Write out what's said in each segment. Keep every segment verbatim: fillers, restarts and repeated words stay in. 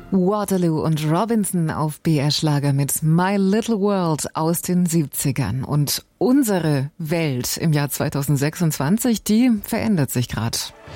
Waterloo und Robinson auf B R Schlager mit My Little World aus den siebzigern. Und unsere Welt im Jahr zweitausendsechsundzwanzig, die verändert sich gerade.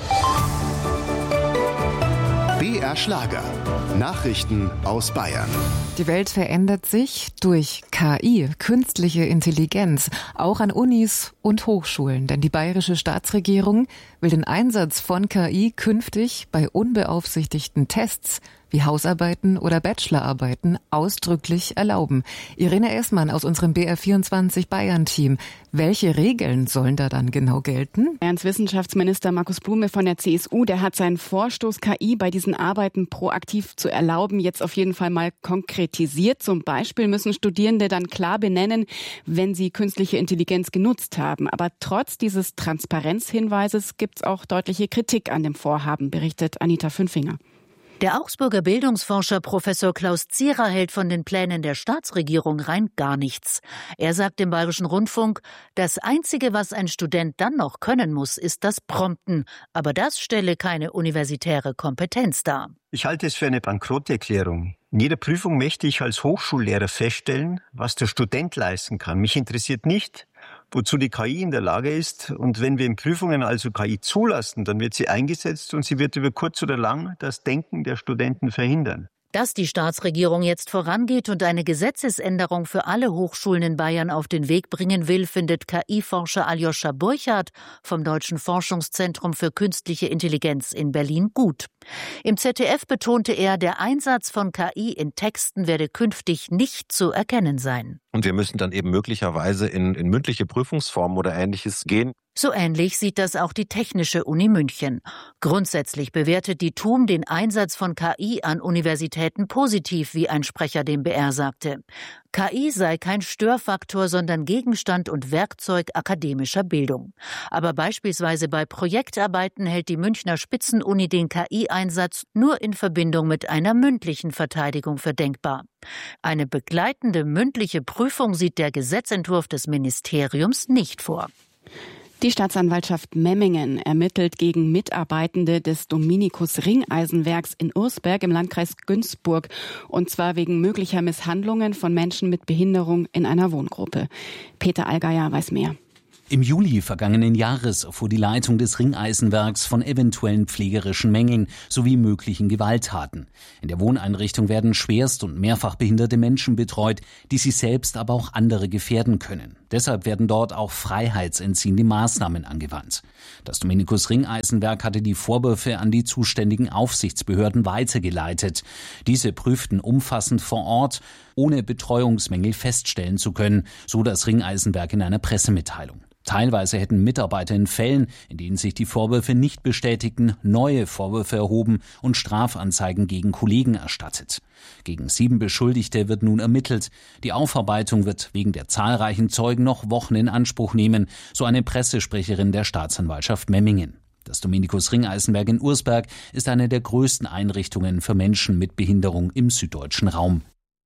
B R Schlager. Nachrichten aus Bayern. Die Welt verändert sich durch K I, künstliche Intelligenz, auch an Unis und Hochschulen. Denn die bayerische Staatsregierung will den Einsatz von K I künftig bei unbeaufsichtigten Tests wie Hausarbeiten oder Bachelorarbeiten ausdrücklich erlauben. Irene Essmann aus unserem B R vierundzwanzig Bayern-Team. Welche Regeln sollen da dann genau gelten? Bayerns Wissenschaftsminister Markus Blume von der C S U, der hat seinen Vorstoß, K I bei diesen Arbeiten proaktiv zu erlauben, jetzt auf jeden Fall mal konkretisiert. Zum Beispiel müssen Studierende dann klar benennen, wenn sie künstliche Intelligenz genutzt haben. Aber trotz dieses Transparenzhinweises gibt es auch deutliche Kritik an dem Vorhaben, berichtet Anita Fünfinger. Der Augsburger Bildungsforscher Professor Klaus Zierer hält von den Plänen der Staatsregierung rein gar nichts. Er sagt im Bayerischen Rundfunk, das Einzige, was ein Student dann noch können muss, ist das Prompten. Aber das stelle keine universitäre Kompetenz dar. Ich halte es für eine Bankrotterklärung. In jeder Prüfung möchte ich als Hochschullehrer feststellen, was der Student leisten kann. Mich interessiert nicht, wozu die K I in der Lage ist. Und wenn wir in Prüfungen also K I zulassen, dann wird sie eingesetzt und sie wird über kurz oder lang das Denken der Studenten verhindern. Dass die Staatsregierung jetzt vorangeht und eine Gesetzesänderung für alle Hochschulen in Bayern auf den Weg bringen will, findet K I-Forscher Aljoscha Burchardt vom Deutschen Forschungszentrum für Künstliche Intelligenz in Berlin gut. Im Z D F betonte er, der Einsatz von K I in Texten werde künftig nicht zu erkennen sein. Und wir müssen dann eben möglicherweise in, in mündliche Prüfungsformen oder Ähnliches gehen. So ähnlich sieht das auch die Technische Uni München. Grundsätzlich bewertet die T U M den Einsatz von K I an Universitäten positiv, wie ein Sprecher dem B R sagte. K I sei kein Störfaktor, sondern Gegenstand und Werkzeug akademischer Bildung. Aber beispielsweise bei Projektarbeiten hält die Münchner Spitzenuni den K I-Einsatz nur in Verbindung mit einer mündlichen Verteidigung für denkbar. Eine begleitende mündliche Prüfung sieht der Gesetzentwurf des Ministeriums nicht vor. Die Staatsanwaltschaft Memmingen ermittelt gegen Mitarbeitende des Dominikus-Ringeisenwerks in Ursberg im Landkreis Günzburg. Und zwar wegen möglicher Misshandlungen von Menschen mit Behinderung in einer Wohngruppe. Peter Allgeier weiß mehr. Im Juli vergangenen Jahres erfuhr die Leitung des Ringeisenwerks von eventuellen pflegerischen Mängeln sowie möglichen Gewalttaten. In der Wohneinrichtung werden schwerst und mehrfach behinderte Menschen betreut, die sich selbst, aber auch andere gefährden können. Deshalb werden dort auch freiheitsentziehende Maßnahmen angewandt. Das Dominikus-Ringeisenwerk hatte die Vorwürfe an die zuständigen Aufsichtsbehörden weitergeleitet. Diese prüften umfassend vor Ort, ohne Betreuungsmängel feststellen zu können, so das Ringeisenwerk in einer Pressemitteilung. Teilweise hätten Mitarbeiter in Fällen, in denen sich die Vorwürfe nicht bestätigten, neue Vorwürfe erhoben und Strafanzeigen gegen Kollegen erstattet. Gegen sieben Beschuldigte wird nun ermittelt. Die Aufarbeitung wird wegen der zahlreichen Zeugen noch Wochen in Anspruch nehmen, so eine Pressesprecherin der Staatsanwaltschaft Memmingen. Das Dominikus-Ringeisenwerk in Ursberg ist eine der größten Einrichtungen für Menschen mit Behinderung im süddeutschen Raum.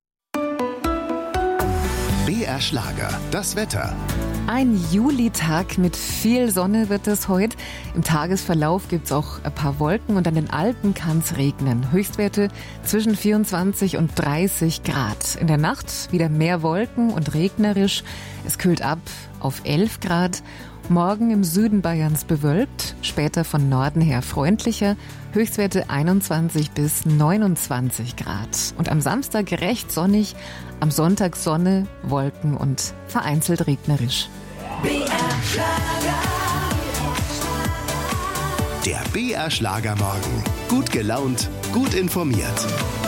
B R Schlager, das Wetter. Ein Julitag mit viel Sonne wird es heute. Im Tagesverlauf gibt es auch ein paar Wolken und an den Alpen kann es regnen. Höchstwerte zwischen vierundzwanzig und dreißig Grad. In der Nacht wieder mehr Wolken und regnerisch. Es kühlt ab auf elf Grad. Morgen im Süden Bayerns bewölkt, später von Norden her freundlicher. Höchstwerte einundzwanzig bis neunundzwanzig Grad. Und am Samstag recht sonnig, am Sonntag Sonne, Wolken und vereinzelt regnerisch. B R Schlager. Der B R Schlager Morgen. Gut gelaunt, gut informiert.